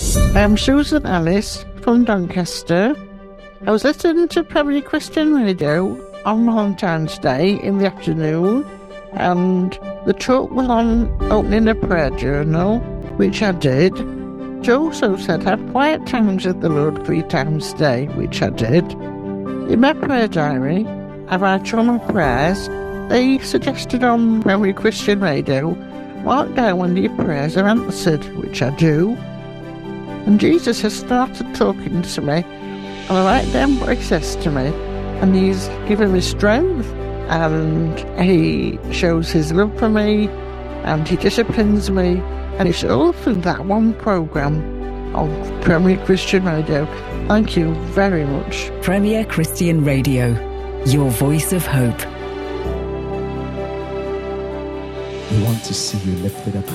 I'm Susan Ellis from Doncaster. I was listening to Premier Christian Radio on Valentine's Day in the afternoon, and the talk was on opening a prayer journal, which I did. It also said have quiet times with the Lord 3 times a day, which I did. In my prayer diary, I write all my prayers. They suggested on Premier Christian Radio, mark down when your prayers are answered, which I do. And Jesus has started talking to me, and I write down what he says to me, and he's given me strength, and he shows his love for me, and he disciplines me, and it's all through that one programme of Premier Christian Radio. Thank you very much. Premier Christian Radio, your voice of hope. We want to see you lifted up